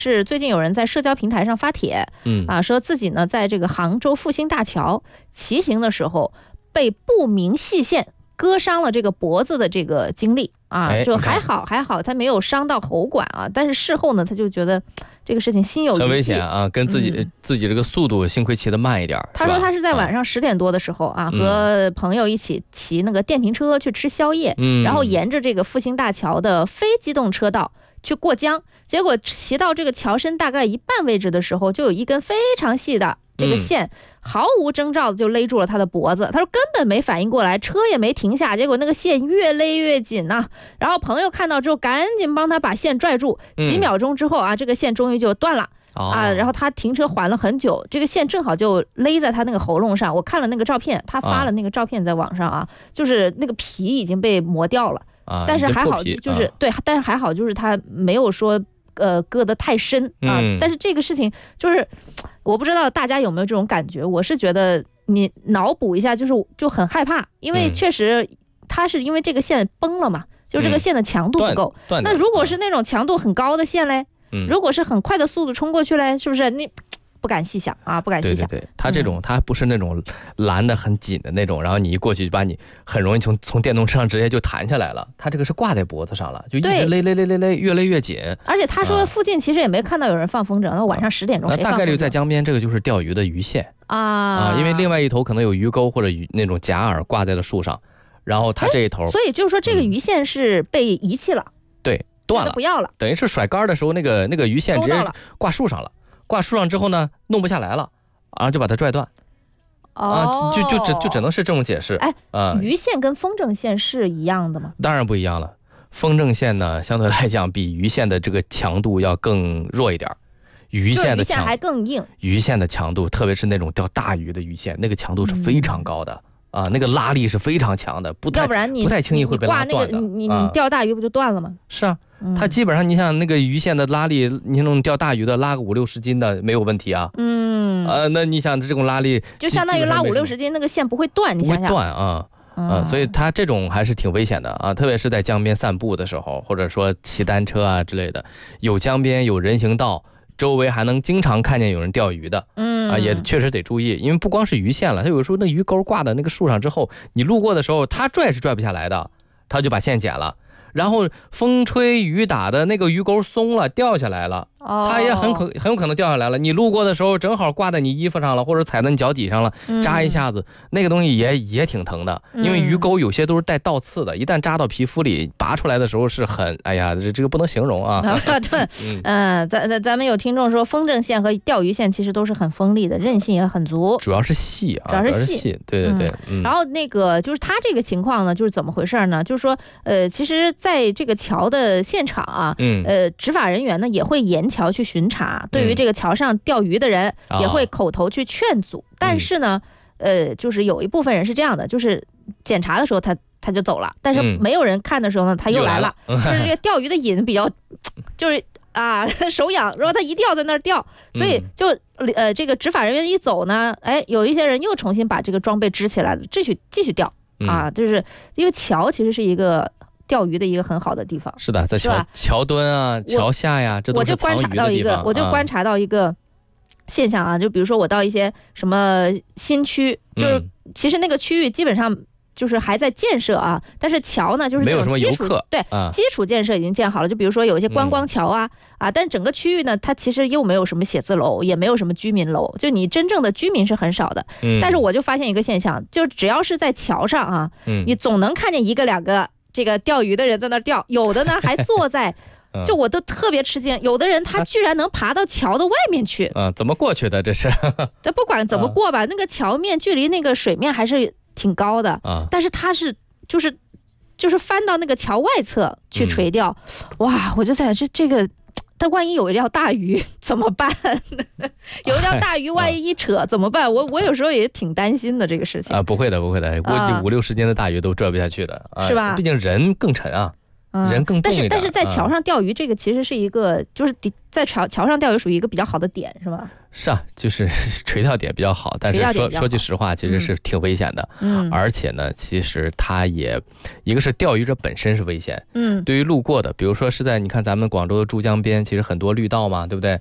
是最近有人在社交平台上发帖，说自己呢在这个杭州复兴大桥骑行的时候被不明细线割伤了这个脖子的这个经历啊，就还好他没有伤到喉管啊，但是事后呢他就觉得这个事情心有余悸， 很危险啊，跟自己这个速度幸亏骑得慢一点。 他说他是在晚上10点多的时候啊，和朋友一起骑那个电瓶车去吃宵夜，然后沿着这个复兴大桥的非机动车道去过江，结果骑到这个桥身大概一半位置的时候，就有一根非常细的这个线毫无征兆的就勒住了他的脖子，他说根本没反应过来，车也没停下，结果那个线越勒越紧呐，然后朋友看到之后赶紧帮他把线拽住，几秒钟之后啊，这个线终于就断了。然后他停车缓了很久，这个线正好就勒在他那个喉咙上。我看了那个照片，他发了那个照片在网上啊，就是那个皮已经被磨掉了，但是还好就是对，但是还好就是他没有说割得太深啊。但是这个事情就是我不知道大家有没有这种感觉，我是觉得你脑补一下就很害怕，因为确实他是因为这个线崩了嘛，就是这个线的强度不够。那如果是那种强度很高的线嘞，如果是很快的速度冲过去嘞，是不是你不敢细想啊，不敢细想。 对，他这种他不是那种拦得很紧的那种，然后你一过去就把你很容易从电动车上直接就弹下来了，他这个是挂在脖子上了，就一直勒，越勒越紧。而且他说附近其实也没看到有人放风筝，那晚上10点钟谁放风筝？ 大概率在江边，这个就是钓鱼的鱼线啊，因为另外一头可能有鱼钩或者那种假饵挂在了树上，然后他这一头， 所以就是说这个鱼线是被遗弃了， 对，断了， 不要了， 等于是甩竿的时候那个鱼线直接挂树上了。挂树上之后呢，弄不下来了，然后就把它拽断，就只能是这种解释。 鱼线跟风筝线是一样的吗？ 当然不一样了。风筝线呢，相对来讲比鱼线的这个强度要更弱一点，鱼线还更硬。 鱼线的强度，特别是那种钓大鱼的鱼线，那个强度是非常高的。那个拉力是非常强的， 要不然你不太轻易会被拉断的。 你钓大鱼不就断了吗？ 是啊，它基本上你想那个鱼线的拉力，你那种钓大鱼的拉个50-60斤的没有问题啊。那你想这种拉力， 就相当于拉50-60斤，那个线不会断，你想想。 不会断啊。所以它这种还是挺危险的啊，特别是在江边散步的时候，或者说骑单车啊之类的，有江边有人行道，周围还能经常看见有人钓鱼的，也确实得注意，因为不光是鱼线了，它有时候那鱼钩挂在那个树上之后，你路过的时候，它拽是拽不下来的，它就把线剪了，然后风吹雨打的那个鱼钩松了，掉下来了，它也很有可能掉下来了。你路过的时候正好挂在你衣服上了，或者踩到你脚底上了，扎一下子，那个东西也挺疼的。因为鱼钩有些都是带倒刺的，一旦扎到皮肤里，拔出来的时候是很，哎呀，这个不能形容啊。 咱们有听众说，风筝线和钓鱼线其实都是很锋利的，韧性也很足， 主要是细啊， 主要是细。 对。 然后那个就是他这个情况呢，就是怎么回事呢？就是说，其实在这个桥的现场啊，执法人员呢也会沿桥去巡查，对于这个桥上钓鱼的人也会口头去劝阻。但是呢，就是有一部分人是这样的，就是检查的时候他就走了，但是没有人看的时候呢，他又来了。就是这个钓鱼的瘾比较，就是手痒，然后他一定要在那儿钓，所以就这个执法人员一走呢，有一些人又重新把这个装备支起来了，继续钓啊，就是因为桥其实是一个钓鱼的一个很好的地方。 是的，在桥端啊、桥下呀，这都是藏鱼的地方。 我就观察到一个现象啊，就比如说我到一些什么新区，就是其实那个区域基本上就是还在建设啊，但是桥呢就是那种基础，对，基础建设已经建好了。就比如说有一些观光桥但整个区域呢，它其实又没有什么写字楼，也没有什么居民楼，就你真正的居民是很少的。但是我就发现一个现象，就只要是在桥上啊，你总能看见1个2个这个钓鱼的人在那儿钓，有的呢还坐在。就我都特别吃惊，有的人他居然能爬到桥的外面去。 怎么过去的这是？ 但不管怎么过吧，那个桥面距离那个水面还是挺高的但是他是就是翻到那个桥外侧去垂钓。哇，我就在想这个。他万一有一条大鱼怎么办？有一条大鱼万一一扯怎么办？我有时候也挺担心的这个事情不会的，估计50-60斤的大鱼都拽不下去的， 是吧？ 毕竟人更沉啊。 人更重一点。 但是在桥上钓鱼，这个其实是一个，就是在桥上钓鱼属于一个比较好的点，是吧？ 是啊，就是垂钓点比较好，但是说句实话，其实是挺危险的。而且呢，其实它也一个是钓鱼者本身是危险，对于路过的，比如说是在你看咱们广州的珠江边，其实很多绿道嘛，对不对？